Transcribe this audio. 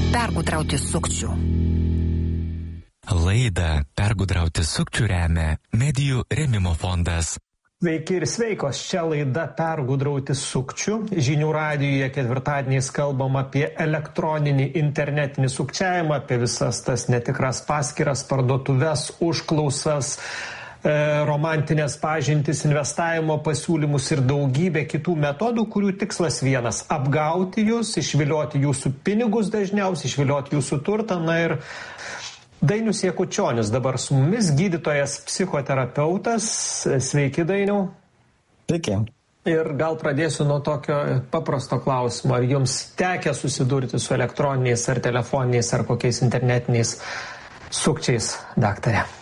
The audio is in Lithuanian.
Pergudrauti sukčių. Laidą Pergudrauti sukčių remia Medijų rėmimo fondas. Sveiki ir sveikos, čia laida Pergudrauti sukčių. Žinių radijuje ketvirtadieniais kalbam apie elektroninį internetinį sukčiavimą, apie visas tas netikras paskyras, parduotuves, užklausas, romantinės pažintis, investavimo pasiūlymus ir daugybę kitų metodų, kurių tikslas vienas - apgauti jūs, išvilioti jūsų pinigus dažniausiai, išvilioti jūsų turtą. Na ir Dainius Jakučionis dabar su mumis, gydytojas, psichoterapeutas. Sveiki, Dainiau. Sveiki. Ir gal pradėsiu nuo tokio paprasto klausimo. Ar jums tekę susidurti su elektroniniais ar telefoniniais ar kokiais internetiniais sukčiais, daktare?